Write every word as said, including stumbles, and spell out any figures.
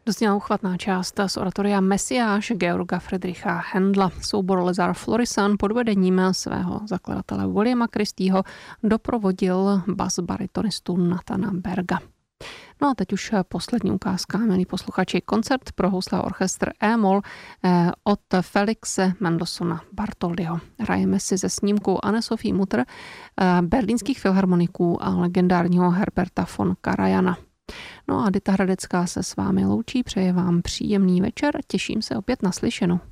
Zněla uchvatná část z oratoria Mesiáš Georga Friedricha Händla. Soubor Lazar Florisan pod vedením svého zakladatele Williama Christieho doprovodil bas-baritonistu Nathana Berga. No a teď už poslední ukázka, milí posluchači. Koncert pro housle a orchestr E-moll od Felixe Mendelssohna Bartholdyho. Hrajeme si ze snímku Anne-Sophie Mutter, berlínských filharmoniků a legendárního Herberta von Karajana. No a Dita Hradecká se s vámi loučí, přeje vám příjemný večer, těším se opět na slyšenou.